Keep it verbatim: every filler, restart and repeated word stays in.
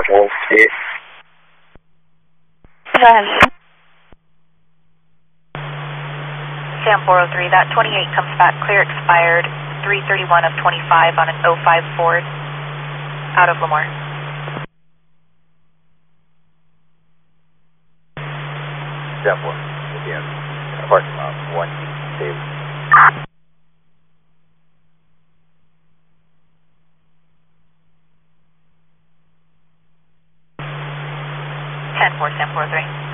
Okay. Go ahead. Sam four oh three, that twenty-eight comes back clear expired, three thirty-one of twenty-five on an oh five Ford, out of Lemoore. Sam four, again, parking lot, one two. ten four, Sam four oh three.